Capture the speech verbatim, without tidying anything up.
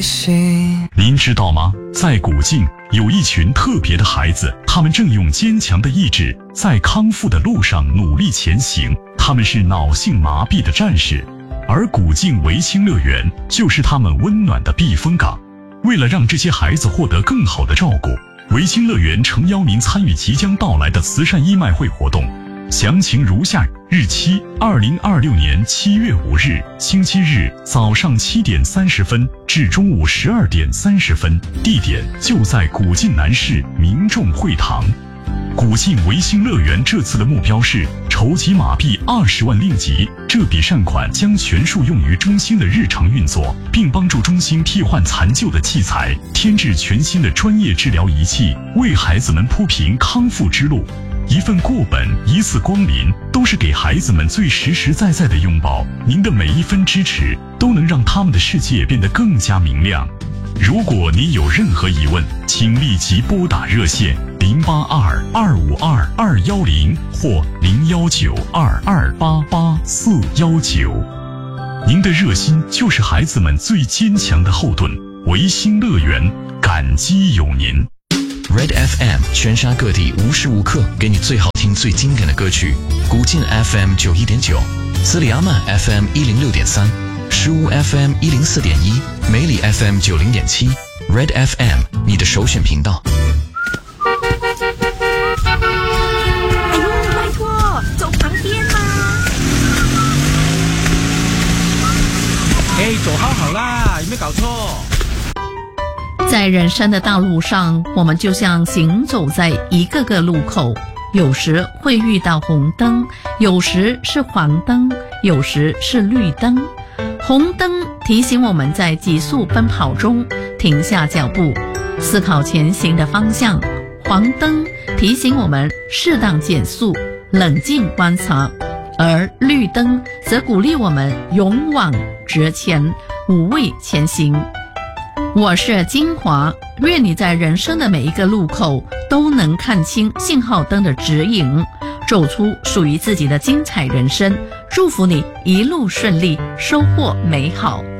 您知道吗？在古晋有一群特别的孩子，他们正用坚强的意志在康复的路上努力前行。他们是脑性麻痹的战士，而古晋维新乐园就是他们温暖的避风港。为了让这些孩子获得更好的照顾，维新乐园诚邀您参与即将到来的慈善义卖会活动。详情如下：日期二零二六年七月五日星期日早上七点三十分至中午十二点三十分，地点就在古晋南市民众会堂。古晋维新乐园这次的目标是筹集马币二十万令吉，这笔善款将全数用于中心的日常运作，并帮助中心替换残旧的器材，添置全新的专业治疗仪器，为孩子们铺平康复之路。一份过本，一次光临，都是给孩子们最实实在在的拥抱。您的每一分支持，都能让他们的世界变得更加明亮。如果您有任何疑问，请立即拨打热线零八二二五二二幺零或零幺九二二八八四幺九。您的热心就是孩子们最坚强的后盾。维新乐园，感激有您。 Red F M 全沙各地无时无刻给你最好听最经典的歌曲。古晋 F M 九一点九，斯里阿曼 F M 一零六点三，石屋 F M 一零四点一，梅里 F M 九零点七。Red F M 你的首选频道。 哎呦，拜托，走旁边嘛！ 哎，走好好啦，有没有搞错？ 在人生的道路上，我们就像行走在一个个路口，有时会遇到红灯，有时是黄灯，有时是绿灯。红灯提醒我们在急速奔跑中停下脚步，思考前行的方向；黄灯提醒我们适当减速，冷静观察；而绿灯则鼓励我们勇往直前，无畏前行。我是金华，愿你在人生的每一个路口都能看清信号灯的指引，走出属于自己的精彩人生。祝福你一路顺利，收获美好。